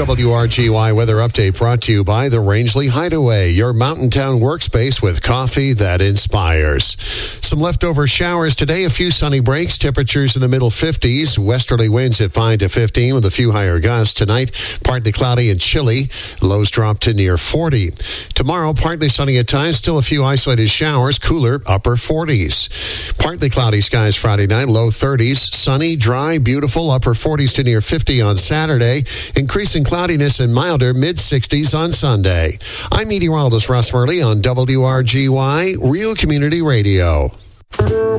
WRGY weather update brought to you by the Rangeley Hideaway, your mountain town workspace with coffee that inspires. Some leftover showers today, a few sunny breaks, temperatures in the middle 50s, westerly winds at 5 to 15 with a few higher gusts. Tonight, partly cloudy and chilly, lows drop to near 40. Tomorrow, partly sunny at times, still a few isolated showers, cooler, upper 40s. Partly cloudy skies Friday night, low 30s, sunny, dry, beautiful, upper 40s to near 50 on Saturday, increasing cloudiness and milder mid-60s on Sunday. I'm meteorologist Russ Murley on WRGY, Real Community Radio.